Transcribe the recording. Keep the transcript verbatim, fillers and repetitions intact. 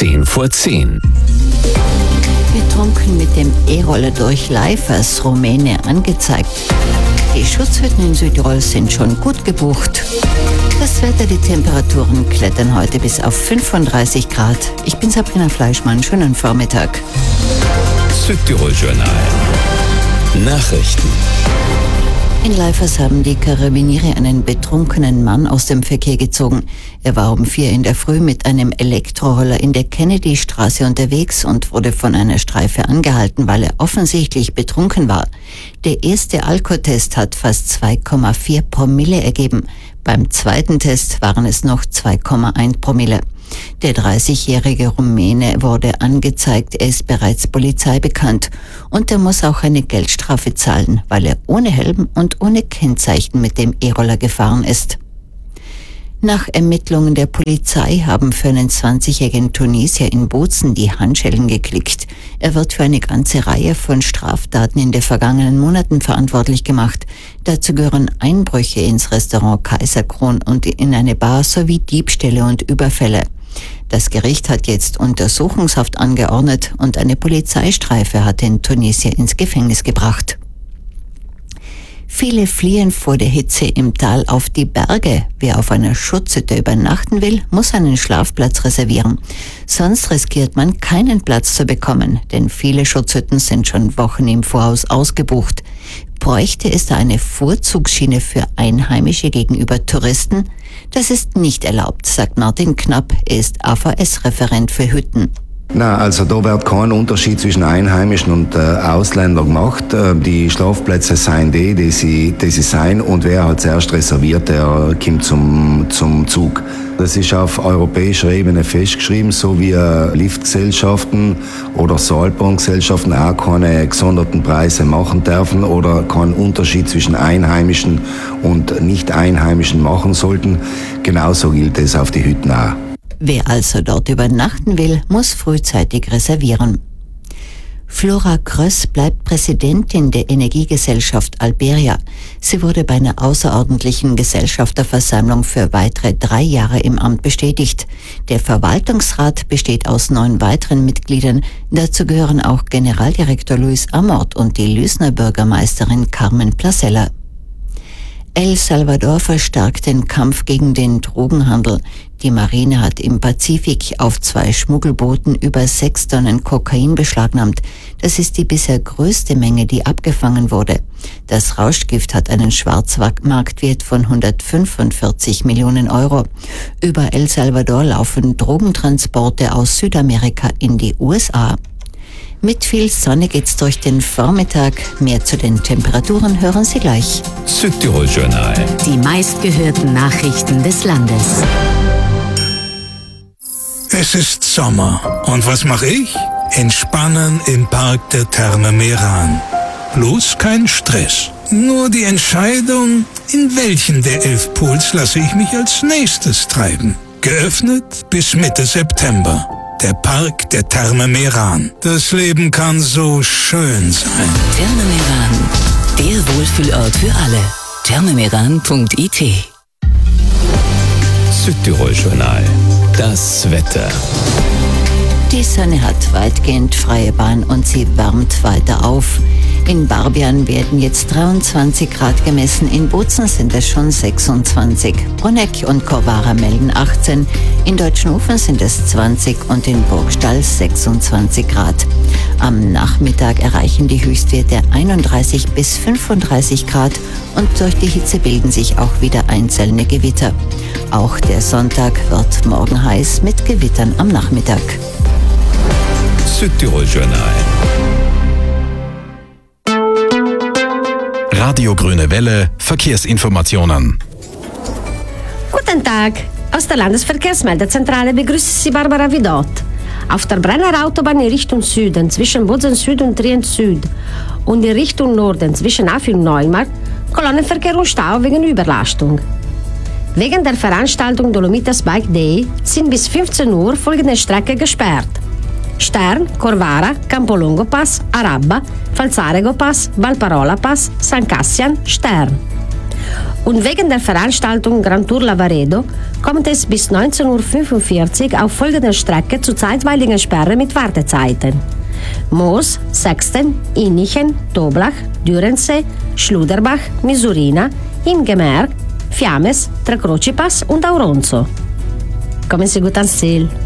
zehn vor zehn. Betrunken mit dem E-Roller durch Leifers, Rumäne, angezeigt. Die Schutzhütten in Südtirol sind schon gut gebucht. Das Wetter, die Temperaturen klettern heute bis auf fünfunddreißig Grad. Ich bin Sabrina Fleischmann, schönen Vormittag. Südtirol-Journal. Nachrichten. In Leifers haben die Karabiniere einen betrunkenen Mann aus dem Verkehr gezogen. Er war um vier in der Früh mit einem Elektroroller in der Kennedy-Straße unterwegs und wurde von einer Streife angehalten, weil er offensichtlich betrunken war. Der erste Alkotest hat fast zwei Komma vier Promille ergeben. Beim zweiten Test waren es noch zwei Komma eins Promille. Der dreißigjährige Rumäne wurde angezeigt, er ist bereits Polizei bekannt und er muss auch eine Geldstrafe zahlen, weil er ohne Helm und ohne Kennzeichen mit dem E-Roller gefahren ist. Nach Ermittlungen der Polizei haben für einen zwanzigjährigen Tunesier in Bozen die Handschellen geklickt. Er wird für eine ganze Reihe von Straftaten in den vergangenen Monaten verantwortlich gemacht. Dazu gehören Einbrüche ins Restaurant Kaiserkron und in eine Bar sowie Diebstähle und Überfälle. Das Gericht hat jetzt Untersuchungshaft angeordnet und eine Polizeistreife hat den Tunesier ins Gefängnis gebracht. Viele fliehen vor der Hitze im Tal auf die Berge. Wer auf einer Schutzhütte übernachten will, muss einen Schlafplatz reservieren. Sonst riskiert man keinen Platz zu bekommen, denn viele Schutzhütten sind schon Wochen im Voraus ausgebucht. Bräuchte es da eine Vorzugsschiene für Einheimische gegenüber Touristen? Das ist nicht erlaubt, sagt Martin Knapp, er ist A V S-Referent für Hütten. Nein, also da wird kein Unterschied zwischen Einheimischen und äh, Ausländern gemacht. Äh, die Schlafplätze seien die, die sie, die sie sein, und wer halt zuerst reserviert, der kommt zum, zum Zug. Das ist auf europäischer Ebene festgeschrieben, so wie äh, Liftgesellschaften oder Seilbahngesellschaften auch keine gesonderten Preise machen dürfen oder keinen Unterschied zwischen Einheimischen und Nicht-Einheimischen machen sollten. Genauso gilt es auf die Hütten auch. Wer also dort übernachten will, muss frühzeitig reservieren. Flora Kröss bleibt Präsidentin der Energiegesellschaft Alberia. Sie wurde bei einer außerordentlichen Gesellschafterversammlung für weitere drei Jahre im Amt bestätigt. Der Verwaltungsrat besteht aus neun weiteren Mitgliedern. Dazu gehören auch Generaldirektor Luis Amort und die Lüsner Bürgermeisterin Carmen Placella. El Salvador verstärkt den Kampf gegen den Drogenhandel. Die Marine hat im Pazifik auf zwei Schmuggelbooten über sechs Tonnen Kokain beschlagnahmt. Das ist die bisher größte Menge, die abgefangen wurde. Das Rauschgift hat einen Schwarzmarktwert von hundertfünfundvierzig Millionen Euro. Über El Salvador laufen Drogentransporte aus Südamerika in die U S A. Mit viel Sonne geht's durch den Vormittag. Mehr zu den Temperaturen hören Sie gleich. Südtirol-Journal. Die meistgehörten Nachrichten des Landes. Es ist Sommer. Und was mache ich? Entspannen im Park der Therme Meran. Bloß kein Stress. Nur die Entscheidung, in welchen der elf Pools lasse ich mich als nächstes treiben. Geöffnet bis Mitte September. Der Park der Therme Meran. Das Leben kann so schön sein. Therme Meran, der Wohlfühlort für alle. thermemeran punkt I T. Südtirol-Journal. Das Wetter. Die Sonne hat weitgehend freie Bahn und sie wärmt weiter auf. In Barbian werden jetzt dreiundzwanzig Grad gemessen, in Bozen sind es schon sechsundzwanzig. Bruneck und Corvara melden achtzehn, in Deutschenhofen sind es zwanzig und in Burgstall sechsundzwanzig Grad. Am Nachmittag erreichen die Höchstwerte einunddreißig bis fünfunddreißig Grad und durch die Hitze bilden sich auch wieder einzelne Gewitter. Auch der Sonntag wird morgen heiß mit Gewittern am Nachmittag. Südtirol-Journal. Radio Grüne Welle, Verkehrsinformationen. Guten Tag. Aus der Landesverkehrsmeldezentrale begrüßt Sie Barbara Vidot. Auf der Brenner Autobahn in Richtung Süden zwischen Bozen Süd und Trient Süd und in Richtung Norden zwischen Afing und Neumarkt Kolonnenverkehr und Stau wegen Überlastung. Wegen der Veranstaltung Dolomitas Bike Day sind bis fünfzehn Uhr folgende Strecke gesperrt: Stern, Corvara, Campolongo Pass, Arabba, Falzarego Pass, Valparola Pass, San Cassian, Stern. Und wegen der Veranstaltung Grand Tour Lavaredo kommt es bis neunzehn Uhr fünfundvierzig auf folgender Strecke zu zeitweiligen Sperre mit Wartezeiten: Moos, Sexten, Innichen, Toblach, Dürensee, Schluderbach, Misurina, Imgemerk, Fiames, Tre Croci Pass und Auronzo. Kommen Sie gut ans Ziel.